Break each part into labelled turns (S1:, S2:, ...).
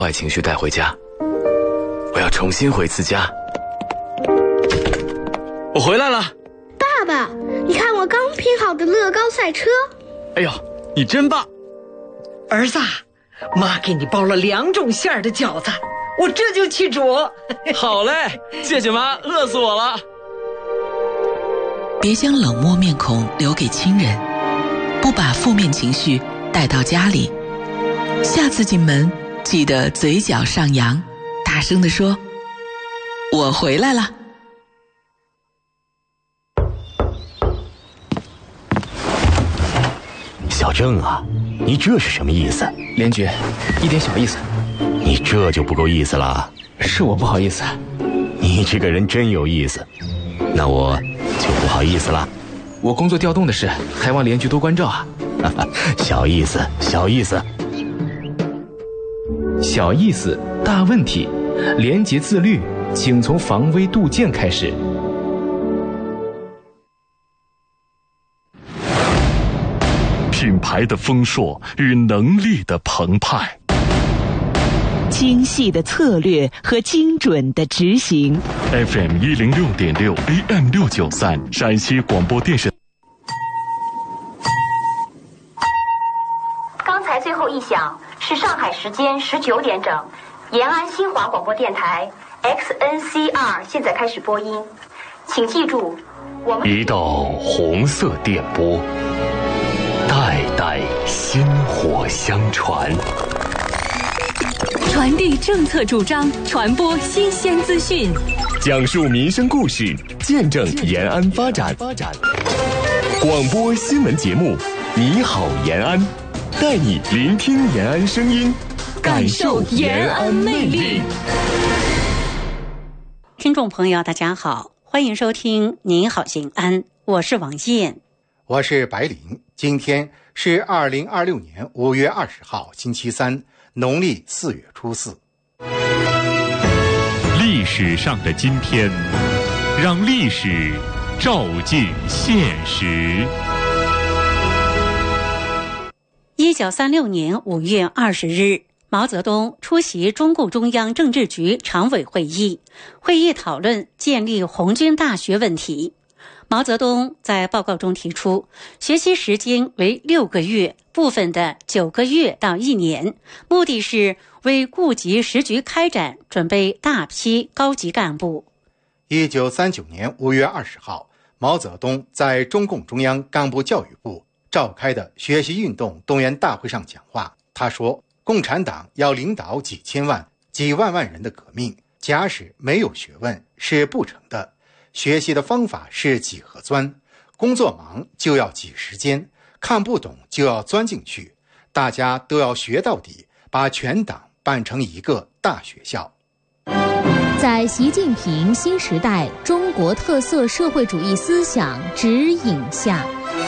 S1: 坏情绪带回家，我要重新回次家。我回来了。
S2: 爸爸，你看我刚拼好的乐高赛车。
S1: 哎呦，你真棒。
S3: 儿子，妈给你包了2种馅儿的饺子，我这就去煮。
S1: 好嘞，谢谢妈，饿死我了。
S4: 别将冷漠面孔留给亲人，不把负面情绪带到家里。下次进门记得嘴角上扬，大声地说：我回来了。
S5: 小郑啊，你这是什么意思？
S1: 连局，一点小意思。
S5: 你这就不够意思了。
S1: 是我不好意思。
S5: 你这个人真有意思。那我就不好意思了。
S1: 我工作调动的事，还望连局多关照啊。
S5: 小意思，小意思。
S1: 小意思，大问题。廉洁自律，请从防微杜渐开始。
S6: 品牌的丰硕与能力的澎湃，
S4: 精细的策略和精准的执行。
S6: FM 106.6 AM 693陕西广播电视。
S7: 刚才最后一响是上海时间19点整，延安新华广播电台 XNCR 现在开始播音，请记住，我们
S6: 一道红色电波，代代薪火相传，
S8: 传递政策主张，传播新鲜资讯，
S9: 讲述民生故事，见证延安发展。广播新闻节目，你好延安，带你聆听延安声音，感受延安魅力。
S8: 听众朋友大家好，欢迎收听您好延安，我是王燕。
S10: 我是白灵。今天是2026年5月20号星期三，农历4月初4。
S11: 历史上的今天，让历史照进现实。
S8: 1936年5月20日，毛泽东出席中共中央政治局常委会议，会议讨论建立红军大学问题。毛泽东在报告中提出，学习时间为6个月，部分的9个月到1年，目的是为顾及时局开展准备大批高级干部。
S10: 1939年5月20号，毛泽东在中共中央干部教育部召开的学习运动动员大会上讲话，他说，共产党要领导几千万、几万万人的革命，假使没有学问是不成的。学习的方法是挤和钻，工作忙就要挤时间，看不懂就要钻进去，大家都要学到底，把全党办成一个大学校。
S12: 在习近平新时代中国特色社会主义思想指引下，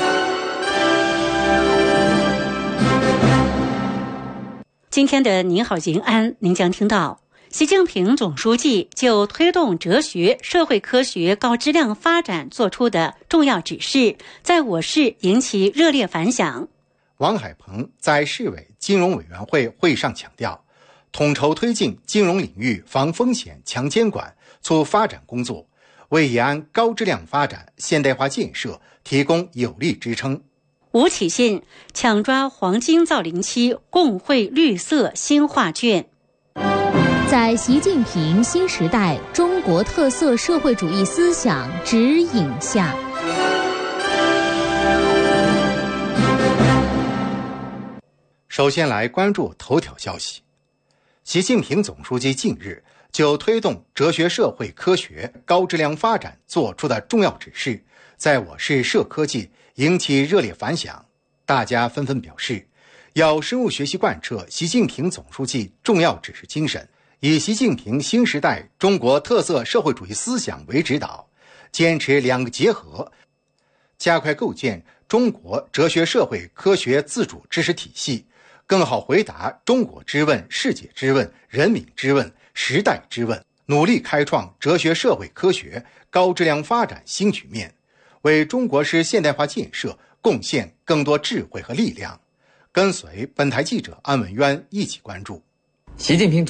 S8: 今天的您好延安，您将听到习近平总书记就推动哲学、社会科学高质量发展作出的重要指示，在我市引起热烈反响。
S10: 王海鹏在市委金融委员会会上强调，统筹推进金融领域防风险、强监管、促发展工作，为延安高质量发展现代化建设提供有力支撑。
S8: 吴启信抢抓黄金造林期共绘绿色新画卷。
S12: 在习近平新时代中国特色社会主义思想指引下，
S10: 首先来关注头条消息。习近平总书记近日就推动哲学社会科学高质量发展作出的重要指示，在我市社科界引起热烈反响。大家纷纷表示，要深入学习贯彻习近平总书记重要指示精神，以习近平新时代中国特色社会主义思想为指导，坚持两个结合，加快构建中国哲学社会科学自主知识体系，更好回答中国之问、世界之问、人民之问、时代之问，努力开创哲学社会科学高质量发展新局面，为中国式现代化建设贡献更多智慧和力量。跟随本台记者安文渊一起关注。
S13: 习近平